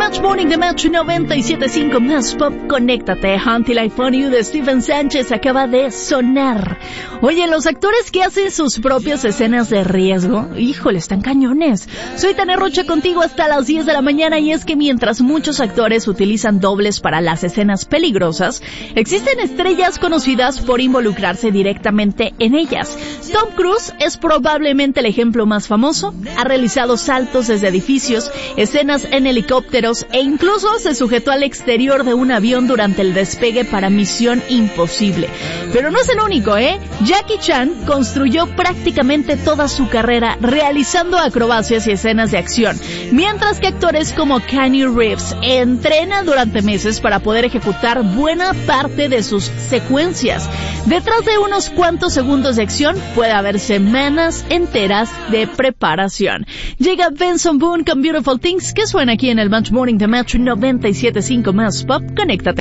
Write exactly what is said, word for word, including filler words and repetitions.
Match Morning de Match noventa y siete punto cinco Más Pop. Conéctate. Until I Found You de Stephen Sánchez acaba de sonar. Oye, los actores que hacen sus propias escenas de riesgo, híjole, están cañones. Soy Tania Rocha contigo hasta las diez de la mañana, y es que mientras muchos actores utilizan dobles para las escenas peligrosas, existen estrellas conocidas por involucrarse directamente en ellas. Tom Cruise es probablemente el ejemplo más famoso. Ha realizado saltos desde edificios, escenas en helicópteros e incluso se sujetó al exterior de un avión durante el despegue para Misión Imposible. Pero no es el único, ¿eh? Jackie Chan construyó prácticamente toda su carrera realizando acrobacias y escenas de acción, mientras que actores como Keanu Reeves entrenan durante meses para poder ejecutar buena parte de sus secuencias. Detrás de unos cuantos segundos de acción puede haber semanas enteras de preparación. Llega Benson Boone con Beautiful Things, que suena aquí en el Match Morning de Match noventa y siete punto cinco Más Pop. Conéctate.